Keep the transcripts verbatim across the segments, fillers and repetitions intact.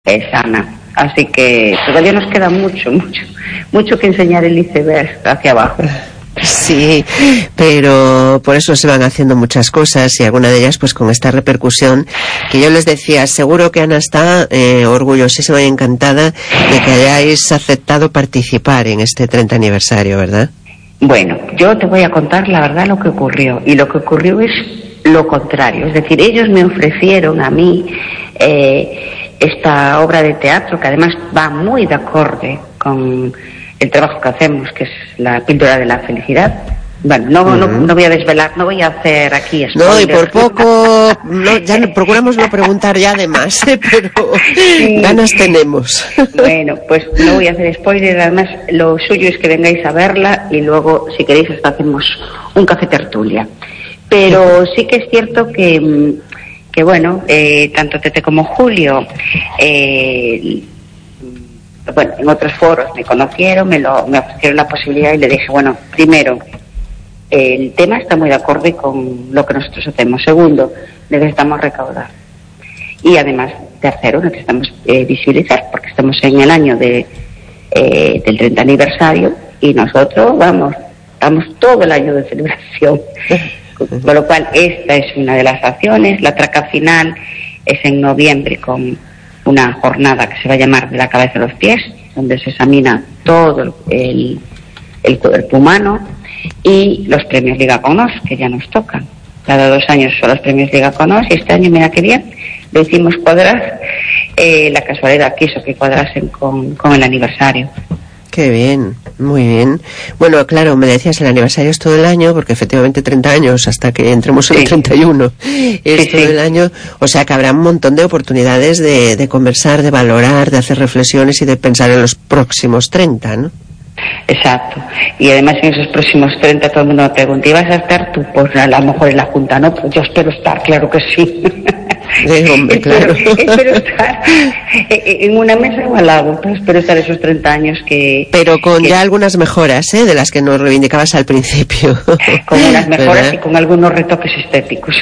es sana. Así que todavía nos queda mucho, mucho, mucho que enseñar el iceberg hacia abajo. Sí, pero por eso se van haciendo muchas cosas y alguna de ellas pues con esta repercusión que yo les decía, seguro que Ana está eh, orgullosísima y encantada de que hayáis aceptado participar en este treinta aniversario, ¿verdad? Bueno, yo te voy a contar la verdad lo que ocurrió, y lo que ocurrió es lo contrario, es decir, ellos me ofrecieron a mí eh, esta obra de teatro que además va muy de acorde con el trabajo que hacemos, que es la píldora de la felicidad. Bueno, no, uh-huh. no, no voy a desvelar, no voy a hacer aquí spoilers. No, y por poco, no, ya no, procuramos no preguntar ya de más, ¿eh? Pero sí. Ganas tenemos. Bueno, pues no voy a hacer spoilers, además lo suyo es que vengáis a verla y luego, si queréis, hasta hacemos un café tertulia. Pero sí que es cierto que, que bueno, eh, tanto Tete como Julio, eh, bueno, en otros foros me conocieron, me, lo, me ofrecieron la posibilidad y le dije, bueno, primero, el tema está muy de acorde con lo que nosotros hacemos. Segundo, necesitamos recaudar. Y además, tercero, necesitamos eh, visibilizar, porque estamos en el año de, eh, del treinta aniversario y nosotros, vamos, estamos todo el año de celebración. Con lo cual, esta es una de las acciones. La traca final es en noviembre con una jornada que se va a llamar de la cabeza a los pies, donde se examina todo el, el cuerpo humano, y los premios Liga con Nos, que ya nos tocan. Cada dos años son los premios Liga con Nos, y este año, mira qué bien, lo hicimos cuadrar. Eh, la casualidad quiso que cuadrasen con, con el aniversario. Qué bien, muy bien. Bueno, claro, me decías, el aniversario es todo el año, porque efectivamente treinta años, hasta que entremos en sí. el treinta y uno, es sí, todo sí. el año, o sea que habrá un montón de oportunidades de, de conversar, de valorar, de hacer reflexiones y de pensar en los próximos treinta, ¿no? Exacto, y además en esos próximos treinta todo el mundo me pregunta, ¿y vas a estar tú? Pues a lo mejor en la Junta, ¿no? Pues yo espero estar, claro que sí. Sí, hombre, claro. espero, espero estar en una mesa o al lado, pero espero estar esos treinta años que... Pero con que, ya algunas mejoras, ¿eh? De las que nos reivindicabas al principio. Con unas mejoras, ¿verdad? Y con algunos retoques estéticos.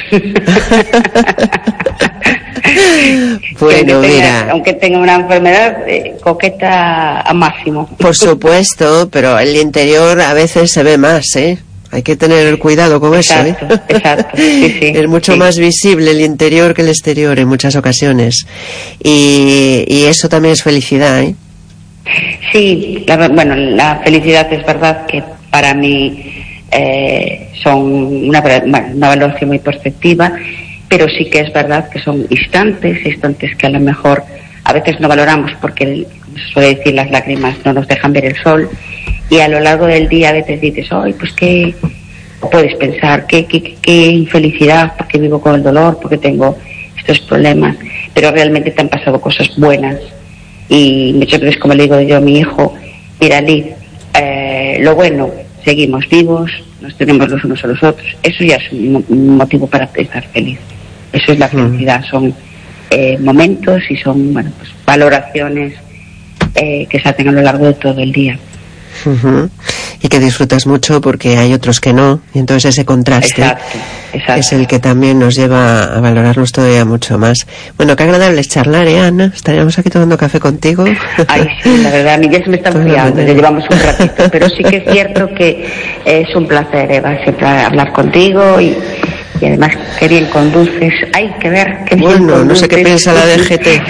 Bueno, aunque mira, tenga, aunque tenga una enfermedad, eh, coqueta a máximo. Por supuesto, pero el interior a veces se ve más, ¿eh? Hay que tener cuidado con exacto, eso, ¿eh? Exacto, sí, sí. Es mucho sí. más visible el interior que el exterior en muchas ocasiones. Y, y eso también es felicidad, ¿eh? Sí, la, bueno, la felicidad es verdad que para mí eh, son una, bueno, una valoración muy perspectiva, pero sí que es verdad que son instantes, instantes que a lo mejor a veces no valoramos porque, como se suele decir, las lágrimas no nos dejan ver el sol, y a lo largo del día a veces dices, ay, pues qué, puedes pensar, qué, qué, qué infelicidad, porque vivo con el dolor, porque tengo estos problemas, pero realmente te han pasado cosas buenas, y muchas veces, como le digo yo a mi hijo, mira, Liz, eh, lo bueno, seguimos vivos, nos tenemos los unos a los otros, eso ya es un, un motivo para estar feliz. Eso es la felicidad, son eh, momentos y son, bueno, pues valoraciones eh, que se hacen a lo largo de todo el día. Uh-huh. Y que disfrutas mucho porque hay otros que no, y entonces ese contraste exacto, exacto. es el que también nos lleva a valorarnos todavía mucho más. Bueno, qué agradable es charlar, ¿eh, Ana? Estaríamos aquí tomando café contigo. Ay, sí, la verdad, a mí ya se me está enfriando, ya llevamos un ratito, pero sí que es cierto que es un placer, Eva, siempre hablar contigo, y y además qué bien conduces, hay que ver qué bien bueno, conduces. No sé qué piensa la D G T.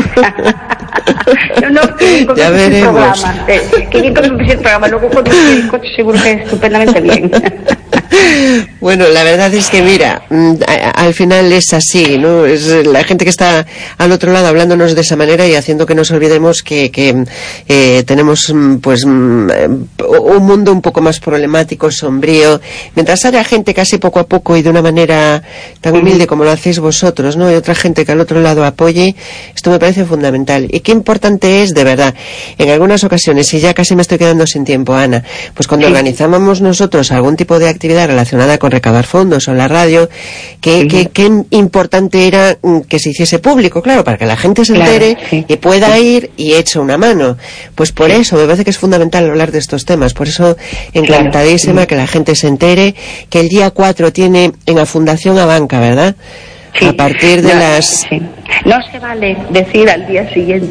no, no, que bien ya veremos. El programa, eh, que bien conduces el programa, luego conduces el coche seguro que estupendamente bien. Bueno, la verdad es que mira, al final es así, ¿no? Es la gente que está al otro lado hablándonos de esa manera y haciendo que nos olvidemos que, que eh, tenemos pues un mundo un poco más problemático, sombrío, mientras haya gente casi poco a poco y de una manera tan humilde como lo hacéis vosotros, ¿no? Y otra gente que al otro lado apoye, esto me parece fundamental. Y qué importante es, de verdad, en algunas ocasiones, y ya casi me estoy quedando sin tiempo, Ana, pues cuando sí. organizábamos nosotros algún tipo de actividad relacionada con recaudar fondos o la radio, que, uh-huh. que, que importante era que se hiciese público, claro, para que la gente se entere, claro, sí. y pueda ir y eche una mano. Pues por sí. eso me parece que es fundamental hablar de estos temas, por eso encantadísima claro. que la gente se entere que el día cuatro tiene en la Fundación Abanca, ¿verdad? Sí. A partir de no, las... Sí. No se vale decir al día siguiente